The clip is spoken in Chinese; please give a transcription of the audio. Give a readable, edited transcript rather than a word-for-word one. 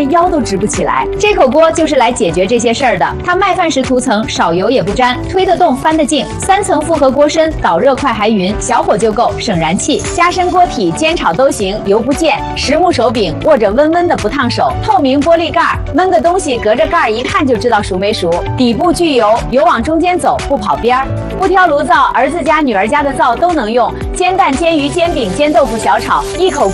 连腰都直不起来。这口锅就是来解决这些事儿的。它麦饭石涂层少油也不粘，推得动翻得净，3层复合锅身，导热快还匀，小火就够，省燃气。加深锅体煎炒都行，油不溅。实木手柄握着温温的不烫手，透明玻璃盖儿，焖个东西隔着盖儿一看就知道熟没熟。底部聚油，油往中间走，不跑边儿。不挑炉灶，儿子家女儿家的灶都能用。煎蛋、煎鱼、煎饼、煎豆腐、小炒，一口